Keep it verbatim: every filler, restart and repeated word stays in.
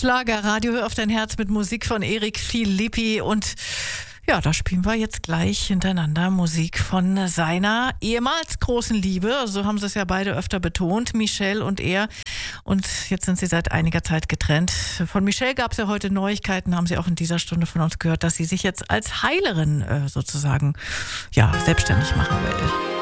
Schlager, Radio Hör auf dein Herz mit Musik von Eric Philippi. Und ja, da spielen wir jetzt gleich hintereinander Musik von seiner ehemals großen Liebe. Also so haben sie es ja beide öfter betont, Michelle und er. Und jetzt sind sie seit einiger Zeit getrennt. Von Michelle gab es ja heute Neuigkeiten, haben Sie auch in dieser Stunde von uns gehört, dass sie sich jetzt als Heilerin äh, sozusagen ja, selbstständig machen will.